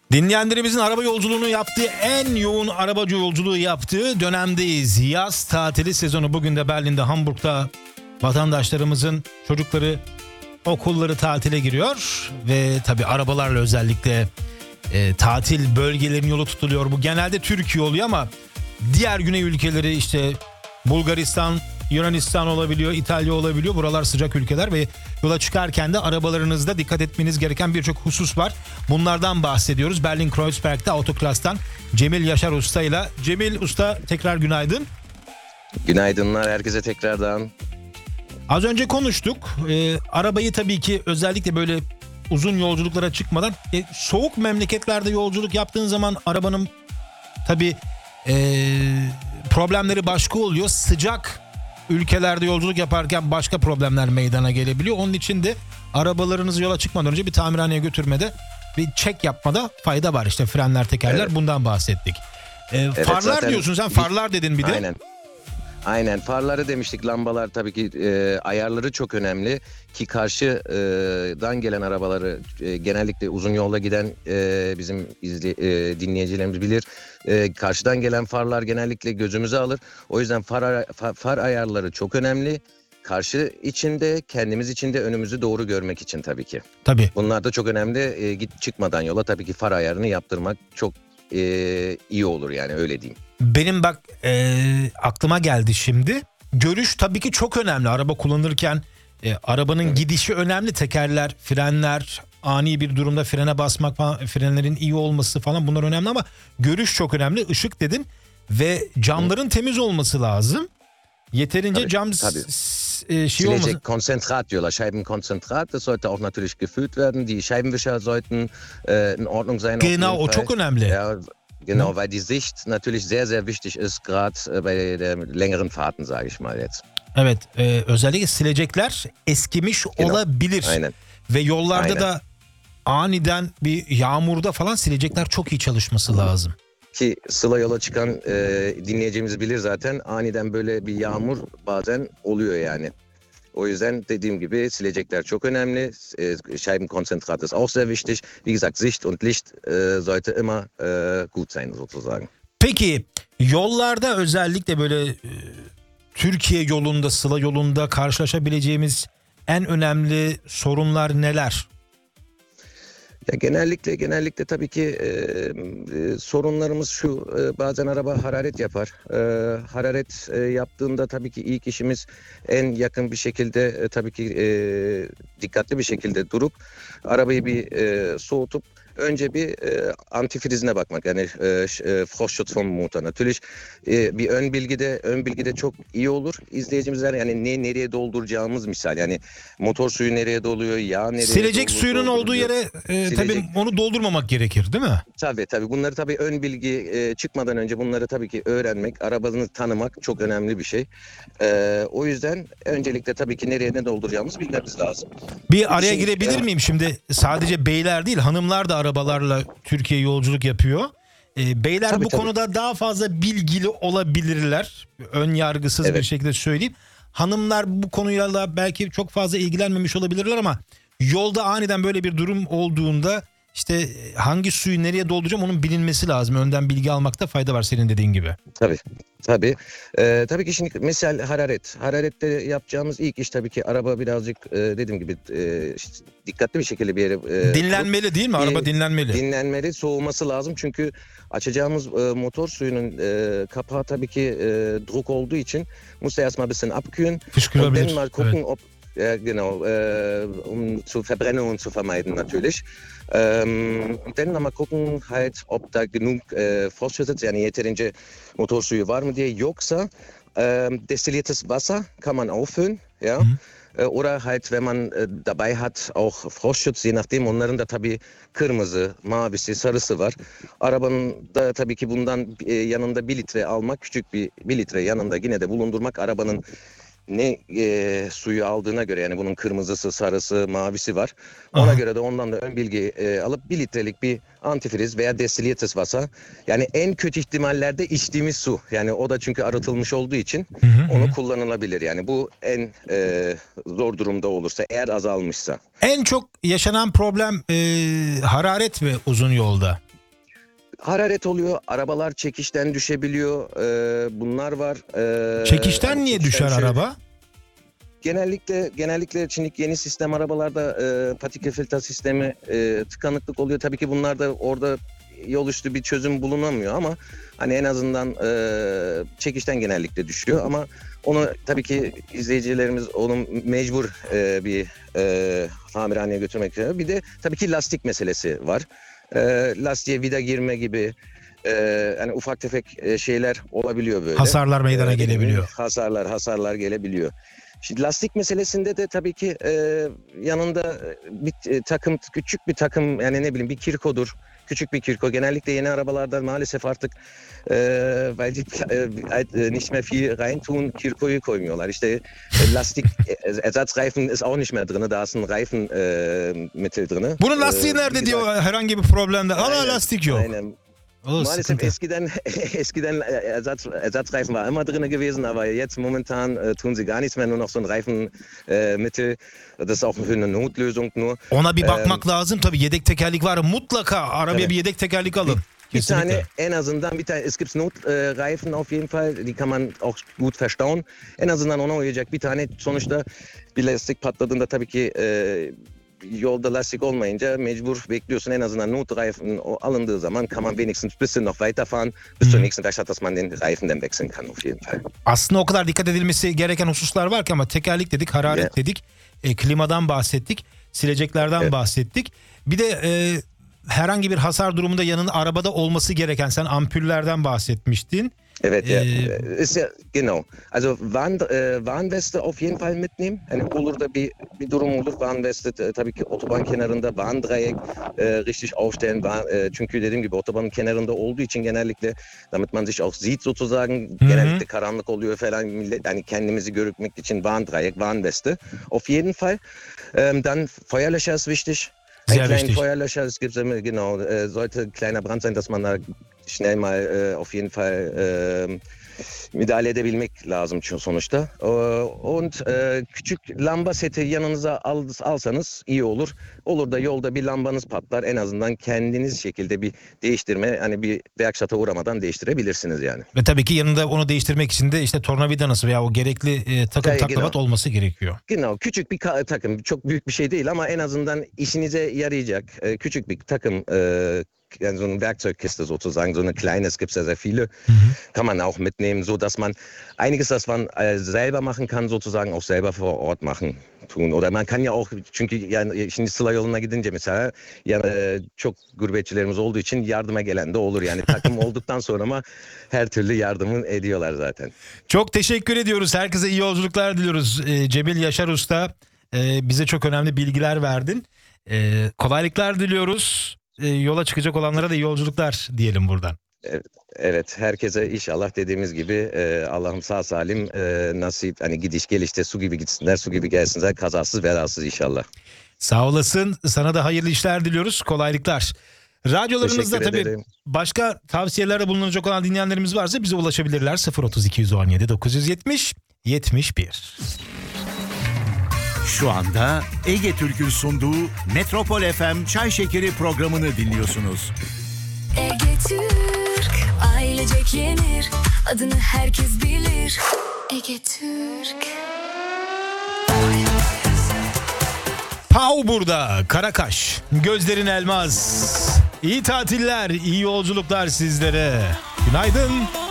Dinleyenlerimizin araba yolculuğunu yaptığı, en yoğun arabacı yolculuğu yaptığı dönemdeyiz. Yaz tatili sezonu bugün de Berlin'de, Hamburg'da vatandaşlarımızın çocukları, okulları tatile giriyor. Ve tabii arabalarla özellikle tatil bölgelerin yolu tutuluyor. Bu genelde Türkiye oluyor ama diğer güney ülkeleri işte Bulgaristan, Yunanistan olabiliyor, İtalya olabiliyor. Buralar sıcak ülkeler ve yola çıkarken de arabalarınızda dikkat etmeniz gereken birçok husus var. Bunlardan bahsediyoruz. Berlin Kreuzberg'de Autoklass'tan Cemil Yaşar Usta ile. Cemil Usta, tekrar günaydın. Günaydınlar herkese tekrardan. Az önce konuştuk. Arabayı tabii ki özellikle böyle uzun yolculuklara çıkmadan soğuk memleketlerde yolculuk yaptığın zaman arabanın tabii problemleri başka oluyor. Sıcak ülkelerde yolculuk yaparken başka problemler meydana gelebiliyor. Onun için de arabalarınızı yola çıkmadan önce bir tamirhaneye götürmede, bir check yapmada fayda var. İşte frenler, tekerler, evet. Bundan bahsettik. Farlar diyorsun sen, farlar dedin bir de. Aynen, farları demiştik, lambalar tabii ki ayarları çok önemli ki karşıdan gelen arabaları genellikle uzun yolda giden bizim dinleyicilerimiz bilir. Karşıdan gelen farlar genellikle gözümüze alır. O yüzden far ayarları çok önemli. Karşı içinde, kendimiz içinde önümüzü doğru görmek için tabii ki. Tabii. Bunlar da çok önemli. Çıkmadan yola tabii ki far ayarını yaptırmak çok iyi olur, yani öyle diyeyim. Benim bak aklıma geldi şimdi. Görüş tabii ki çok önemli. Araba kullanırken arabanın gidişi önemli. Tekerler, frenler, ani bir durumda frene basmak falan, frenlerin iyi olması falan, bunlar önemli ama görüş çok önemli. Işık dedin ve camların temiz olması lazım. Yeterince tabii, cam Silecek Konzentrat diyorlar, Scheibenkonzentrat. Das sollte auch natürlich gefüllt werden. Die Scheibenwischer sollten in Ordnung sein. Genau, o çok önemli. Ja, genau, weil die Sicht natürlich sehr sehr wichtig ist, gerade bei der längeren Fahrten, sage ich mal jetzt. Evet, özellikle silecekler eskimiş olabilir. Aynen. Ve yollarda da aniden bir yağmurda falan silecekler çok iyi çalışması lazım. Ki Sıla yola çıkan dinleyeceğimiz bilir zaten, aniden böyle bir yağmur bazen oluyor yani. O yüzden dediğim gibi silecekler çok önemli. Scheibenkonzentrat ist auch sehr wichtig. Wie gesagt, Sicht und Licht sollte immer gut sein sozusagen. Peki yollarda özellikle böyle Türkiye yolunda, Sıla yolunda karşılaşabileceğimiz en önemli sorunlar neler? Ya genellikle tabii ki sorunlarımız şu: bazen araba hararet yapar. Hararet yaptığında tabii ki ilk işimiz en yakın bir şekilde tabii ki dikkatli bir şekilde durup arabayı bir soğutup önce bir antifrizine bakmak, yani Frostschutz vom Motor. Natürlich bir ön bilgide çok iyi olur. İzleyicimizler yani nereye dolduracağımız misal, yani motor suyu nereye doluyor, yağ nereye silecek suyunun olduğu yere tabii onu doldurmamak gerekir, değil mi? Tabii bunları tabii ön bilgi çıkmadan önce bunları tabii ki öğrenmek, arabanı tanımak çok önemli bir şey. O yüzden öncelikle tabii ki nereye ne dolduracağımızı bilmemiz lazım. Bir araya girebilir miyim? Şimdi sadece beyler değil, hanımlar da arabalarla Türkiye yolculuk yapıyor. Beyler tabii, konuda daha fazla bilgili olabilirler. Ön yargısız bir şekilde söyleyeyim. Hanımlar bu konuyla da belki çok fazla ilgilenmemiş olabilirler ama yolda aniden böyle bir durum olduğunda işte hangi suyu nereye dolduracağım onun bilinmesi lazım. Önden bilgi almakta fayda var, senin dediğin gibi. Tabii ki şimdi mesela hararette yapacağımız ilk iş tabii ki araba birazcık dediğim gibi dikkatli bir şekilde bir yere dinlenmeli değil mi? Araba dinlenmeli, soğuması lazım çünkü açacağımız motor suyunun kapağı tabii ki Druck olduğu için muss erstmal ein bisschen abkühlen und dann mal gucken, ob genau, um zu Verbrennungen zu vermeiden natürlich. Und dann nochmal gucken halt, ob da genug Frostschutz sitzt, yani yeterince motor suyu var mı diye. Yoksa destilliertes Wasser kann man auffüllen, ja. Oder halt, wenn man dabei hat auch Frostschutz, je nachdem, onların da tabii kırmızı, mavisi, sarısı var. Arabanın da tabii ki bundan yanında 1 litre almak, küçük bir litre yanında yine de bulundurmak, arabanın ne suyu aldığına göre, yani bunun kırmızısı, sarısı, mavisi var. Ona göre de ondan da ön bilgi alıp 1 litrelik bir antifriz veya destilliertes Wasser, yani en kötü ihtimallerde içtiğimiz su, yani o da çünkü arıtılmış olduğu için onu kullanılabilir. Yani bu en zor durumda olursa, eğer azalmışsa. En çok yaşanan problem hararet mi uzun yolda? hararet oluyor, arabalar çekişten düşebiliyor, bunlar var. Çekişten hani niye düşer şöyle- araba? Genellikle şimdi yeni sistem arabalarda patika filtre sistemi tıkanıklık oluyor. Tabii ki bunlar da orada yol üstü bir çözüm bulunamıyor ama hani en azından çekişten genellikle düşüyor ama onu tabii ki izleyicilerimiz onu mecbur bir tamirhaneye götürmek üzere. Bir de tabii ki lastik meselesi var. Lastiğe vida girme gibi hani ufak tefek şeyler olabiliyor böyle. Hasarlar meydana gelebiliyor. Hasarlar gelebiliyor. Şimdi lastik meselesinde de tabii ki yanında bir takım, küçük bir takım, yani ne bileyim bir kirkodur. Küçük bir kirko. Genellikle yeni arabalarda maalesef artık weil die nicht mehr viel reintun, kirkoyu koymuyorlar. İşte lastik Ersatzreifen ist auch nicht mehr drin. Da ist ein Reifenmittel drin. Bunun lastiği nerede diyor herhangi bir problemde. Ama lastik yok. Aynen. O Maalesef sıkıntı. eskiden Ersatzreifen war immer drin gewesen, aber jetzt momentan tun sie gar nichts mehr, nur noch so ein Reifenmittel. Das ist auch für eine Notlösung nur. Ona bir bakmak lazım tabii. Yedek tekerlik var. Mutlaka arabaya Evet. bir yedek tekerlik alın. Bir Kesinlikle. tane en azından bir tane, es gibt Notreifen auf jeden Fall, die kann man auch gut verstauen. En azından ona uyacak bir tane, sonuçta bir lastik patladığında tabii ki yolda lastik olmayınca mecbur bekliyorsun. En azından Notreifen alındığı zaman kann man wenigstens ein bisschen noch weiterfahren bis zur nächsten Werkstatt, dass man den Reifen dann wechseln kann auf jeden Fall. Aslında o kadar dikkat edilmesi gereken hususlar var ki ama tekerlik dedik, hararet dedik, klimadan bahsettik, sileceklerden bahsettik. Bir de herhangi bir hasar durumunda yanında arabada olması gereken, sen ampullerden bahsetmiştin. Evet, ja. Ist ja genau. Also Warnweste auf jeden Fall mitnehmen. Hani olur da bir durum olur. Warnweste tabii ki otoban kenarında Warndreieck richtig aufstellen. Çünkü dediğim gibi otobanın kenarında olduğu için genellikle, damit man sich auch sieht sozusagen, genellikle karanlık oluyor falan, millet, yani kendimizi görmek için Warndreieck, Warnweste. Auf jeden Fall. Dann Feuerlöscher ist wichtig. Ein kleinen Feuerlöscher, es gibt genau, sollte ein kleiner Brand sein, dass man da schnell mal auf jeden Fall müdahale edebilmek lazım sonuçta. Und küçük lamba seti yanınıza alsanız iyi olur. Olur da yolda bir lambanız patlar, en azından kendiniz şekilde bir değiştirme, hani bir werkstatt'a uğramadan değiştirebilirsiniz yani. Ve tabii ki yanında onu değiştirmek için de işte tornavidanası veya o gerekli takım taklavat olması gerekiyor. Genau, küçük bir takım, çok büyük bir şey değil ama en azından işinize yarayacak küçük bir takım, so eine Werkzeugkiste sozusagen, so eine kleine, es gibt ja sehr viele, kann man auch mitnehmen, so dass man einiges, das man selber machen kann, sozusagen auch selber vor Ort tun. Oder man kann ja auch, çünkü yani şimdi Sıla yoluna gidince mesela çok gurbetçilerimiz olduğu için yardıma gelen de olur. Yani takım olduktan sonra ama her türlü yardımı ediyorlar zaten. Çok teşekkür ediyoruz. Herkese iyi yolculuklar diliyoruz. Cemil Yaşar Usta, bize çok önemli bilgiler verdin. Kolaylıklar diliyoruz. Yola çıkacak olanlara da iyi yolculuklar diyelim buradan. Evet, herkese inşallah dediğimiz gibi Allah'ım sağ salim nasip, hani gidiş gelişte su gibi gitsinler, su gibi gelsinler, kazasız belasız inşallah. Sağ olasın. Sana da hayırlı işler diliyoruz. Kolaylıklar. Radyolarımızda Teşekkür tabii ederim. başka tavsiyelerde bulunacak olan dinleyenlerimiz varsa bize ulaşabilirler. 032 970 71. Şu anda Ege Türk'ün sunduğu Metropol FM Çay Şekeri programını dinliyorsunuz. Ege Türk, ailecek yenir, adını herkes bilir. Ege Türk. Pau burada, Karakaş, gözlerin elmas. İyi tatiller, iyi yolculuklar sizlere. Günaydın.